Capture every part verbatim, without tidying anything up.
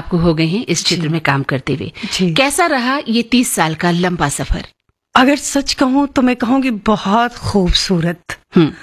आपको हो गए हैं इस क्षेत्र में काम करते हुए। कैसा रहा ये तीस साल का लंबा सफर? अगर सच कहूँ तो मैं कहूँगी बहुत खूबसूरत,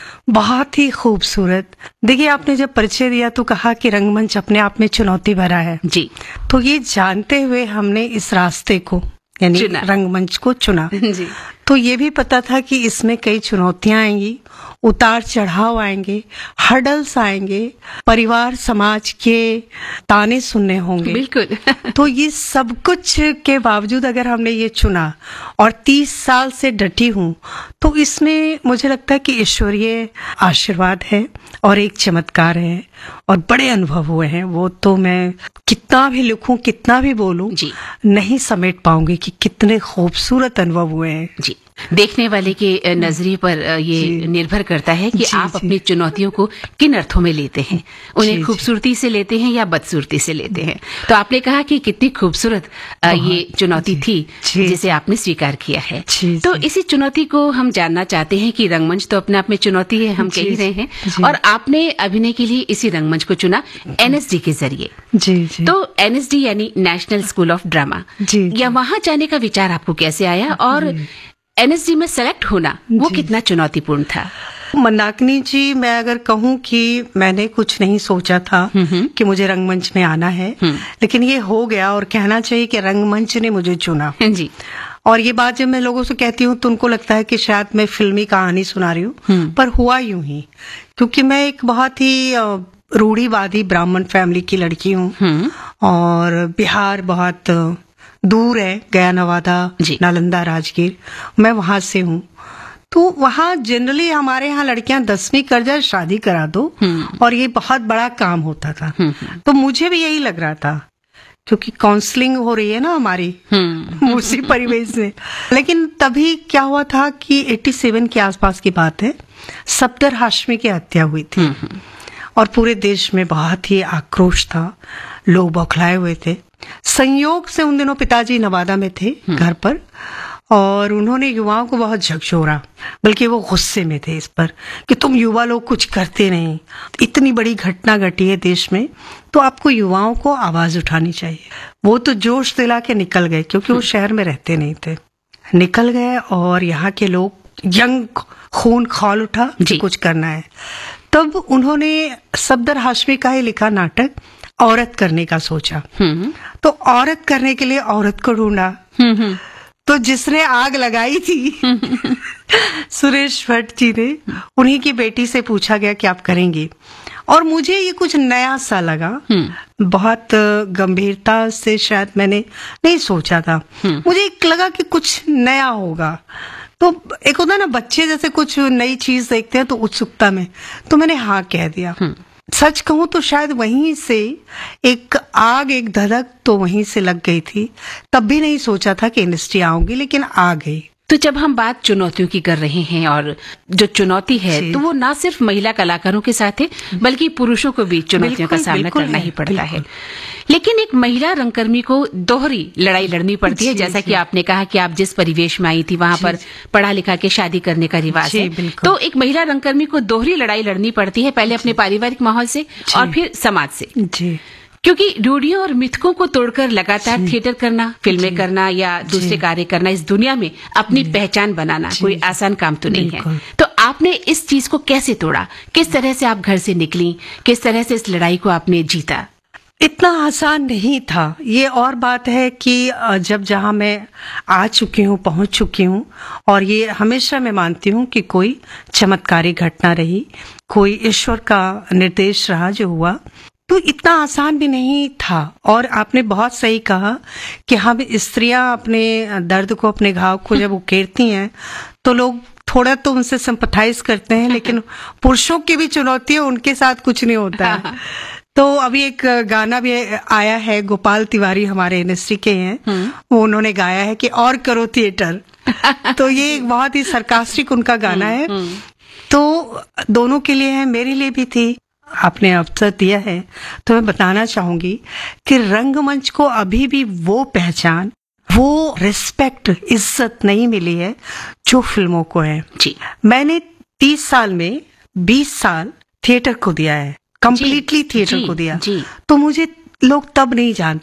बहुत ही खूबसूरत। देखिए, आपने जब परिचय दिया तो कहा कि रंगमंच अपने आप में चुनौती भरा है जी, तो ये जानते हुए हमने इस रास्ते को यानी रंगमंच को चुना जी। तो ये भी पता था कि इसमें कई चुनौतियां आएंगी, उतार चढ़ाव आएंगे, हर्डल्स आएंगे, परिवार समाज के ताने सुनने होंगे। बिल्कुल। तो ये सब कुछ के बावजूद अगर हमने ये चुना और तीस साल से डटी हूँ तो इसमें मुझे लगता है कि ईश्वरीय आशीर्वाद है और एक चमत्कार है और बड़े अनुभव हुए हैं। वो तो मैं कितना भी लिखूं, कितना भी बोलूं जी, नहीं समेट पाऊंगी कि कितने खूबसूरत अनुभव हुए हैं जी। देखने वाले के नजरिए पर ये निर्भर करता है कि जी, आप जी. अपनी चुनौतियों को किन अर्थों में लेते हैं, उन्हें खूबसूरती से लेते हैं या बदसूरती से लेते हैं। तो आपने कहा कि कितनी खूबसूरत ये चुनौती थी जिसे आपने स्वीकार किया है। तो इसी चुनौती को हम जानना चाहते हैं कि रंगमंच तो अपने आप में चुनौती है, हम कह ही रहे हैं, और आपने अभिनय के लिए इसी रंगमंच को चुना एनएसडी के जरिए। जी, जी। तो एनएसडी यानी नेशनल स्कूल ऑफ ड्रामा, या वहां जाने का विचार आपको कैसे आया और एनएसडी में सेलेक्ट होना वो कितना चुनौतीपूर्ण था? मंदाकिनी जी, मैं अगर कहूँ कि मैंने कुछ नहीं सोचा था कि मुझे रंगमंच में आना है, लेकिन ये हो गया और कहना चाहिए कि रंगमंच ने मुझे चुना जी। और ये बात जब मैं लोगों से कहती हूँ तो उनको लगता है कि शायद मैं फिल्मी कहानी सुना रही हूँ, पर हुआ यूं ही, क्योंकि मैं एक बहुत ही रूढ़िवादी ब्राह्मण फैमिली की लड़की हूँ और बिहार बहुत दूर है, गया, नवादा, नालंदा, राजगीर, मैं वहां से हूँ। तो वहाँ जनरली हमारे यहाँ लड़कियां दसवीं कर जाए शादी करा दो और ये बहुत बड़ा काम होता था। तो मुझे भी यही लग रहा था क्योंकि काउंसलिंग हो रही है ना हमारी उसी परिवेश में। लेकिन तभी क्या हुआ था कि सत्तासी के आसपास की बात है, सफदर हाशमी की हत्या हुई थी और पूरे देश में बहुत ही आक्रोश था, लोग बौखलाए हुए थे। संयोग से उन दिनों पिताजी नवादा में थे घर पर और उन्होंने युवाओं को बहुत झकझोरा, बल्कि वो गुस्से में थे इस पर कि तुम युवा लोग कुछ करते नहीं, इतनी बड़ी घटना घटी है देश में तो आपको युवाओं को आवाज उठानी चाहिए। वो तो जोश दिला के निकल गए क्योंकि वो शहर में रहते नहीं थे, निकल गए और यहाँ के लोग यंग खून खौल उठा कि कुछ करना है। तब उन्होंने सफदर हाशमी का ही लिखा नाटक औरत करने का सोचा। तो औरत करने के लिए औरत को ढूंढा, तो जिसने आग लगाई थी सुरेश भट्ट जी ने, उन्हीं की बेटी से पूछा गया कि आप करेंगी। और मुझे ये कुछ नया सा लगा, बहुत गंभीरता से शायद मैंने नहीं सोचा था, मुझे एक लगा कि कुछ नया होगा। तो एक होता ना बच्चे जैसे कुछ नई चीज देखते हैं तो उत्सुकता में, तो मैंने हाँ कह दिया। सच कहूं तो शायद वहीं से एक आग, एक धधक तो वहीं से लग गई थी। तब भी नहीं सोचा था कि इंडस्ट्री आऊंगी, लेकिन आ गई। तो जब हम बात चुनौतियों की कर रहे हैं और जो चुनौती है तो वो ना सिर्फ महिला कलाकारों के साथ है बल्कि पुरुषों को भी चुनौतियों का सामना करना ही पड़ता है। लेकिन एक महिला रंगकर्मी को दोहरी लड़ाई लड़नी पड़ती है, जैसा कि आपने कहा कि आप जिस परिवेश में आई थी वहां पर पढ़ा लिखा के शादी करने का रिवाज है। तो एक महिला रंगकर्मी को दोहरी लड़ाई लड़नी पड़ती है, पहले अपने पारिवारिक माहौल से और फिर समाज से, क्योंकि रूढ़ियों और मिथकों को तोड़कर लगातार थिएटर करना, फिल्में करना या दूसरे कार्य करना, इस दुनिया में अपनी पहचान बनाना कोई आसान काम तो नहीं है। तो आपने इस चीज को कैसे तोड़ा? किस तरह से आप घर से निकली? किस तरह से इस लड़ाई को आपने जीता? इतना आसान नहीं था। ये और बात है कि जब जहां मैं आ चुकी हूँ, पहुंच चुकी हूँ, और ये हमेशा मैं मानती हूँ कि कोई चमत्कारी घटना रही, कोई ईश्वर का निर्देश रहा जो हुआ, तो इतना आसान भी नहीं था। और आपने बहुत सही कहा कि हम स्त्रियां अपने दर्द को, अपने घाव को जब उकेरती हैं तो लोग थोड़ा तो उनसे सिंपैथाइज करते हैं, लेकिन पुरुषों की भी चुनौती है, उनके साथ कुछ नहीं होता है। तो अभी एक गाना भी आया है, गोपाल तिवारी हमारे इंडस्ट्री के हैं, वो उन्होंने गाया है कि और करो थिएटर। तो ये एक बहुत ही सरकास्टिक उनका गाना है। तो दोनों के लिए है, मेरे लिए भी थी। आपने अवसर दिया है तो मैं बताना चाहूंगी कि रंगमंच को अभी भी वो पहचान, वो रिस्पेक्ट, इज्जत नहीं मिली है जो फिल्मों को है। जी। मैंने तीस साल में बीस साल थिएटर को दिया है, कंप्लीटली थिएटर को दिया। जी। तो मुझे लोग तब नहीं जानते